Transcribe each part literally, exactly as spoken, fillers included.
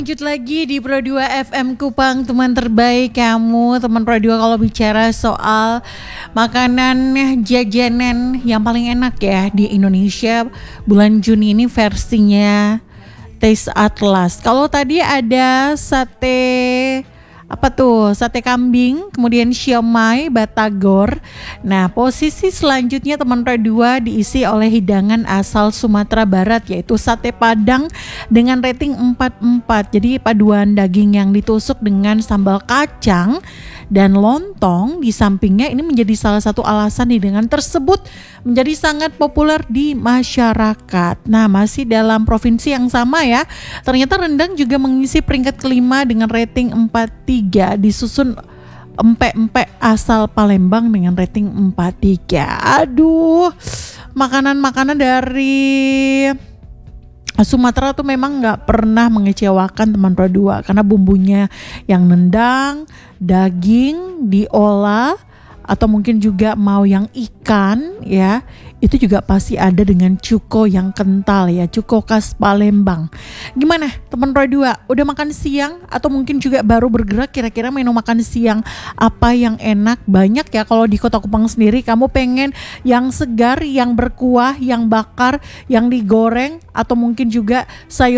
lanjut lagi di Pro dua F M Kupang, teman terbaik kamu. Teman Pro dua kalau bicara soal makanan jajanan yang paling enak ya di Indonesia bulan Juni ini versinya Taste Atlas. Kalau tadi ada sate apa tuh, sate kambing, kemudian siomay, batagor. Nah, posisi selanjutnya teman Pro dua diisi oleh hidangan asal Sumatera Barat, yaitu sate Padang dengan rating empat koma empat. Jadi paduan daging yang ditusuk dengan sambal kacang dan lontong di sampingnya ini menjadi salah satu alasan hidangan tersebut menjadi sangat populer di masyarakat. Nah, masih dalam provinsi yang sama ya, ternyata rendang juga mengisi peringkat kelima dengan rating empat koma tiga, disusun empek-empek asal Palembang dengan rating empat koma tiga. Aduh, makanan-makanan dari Sumatera tuh memang gak pernah mengecewakan teman Pro dua karena bumbunya yang nendang, daging diolah, atau mungkin juga mau yang ikan ya, itu juga pasti ada dengan cuko yang kental ya, cuko khas Palembang. Gimana teman Pro dua, udah makan siang atau mungkin juga baru bergerak? Kira-kira menu makan siang apa yang enak? Banyak ya kalau di Kota Kupang sendiri. Kamu pengen yang segar, yang berkuah, yang bakar, yang digoreng, atau mungkin juga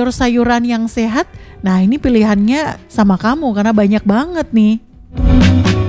sayur-sayuran yang sehat? Nah, ini pilihannya sama kamu karena banyak banget nih.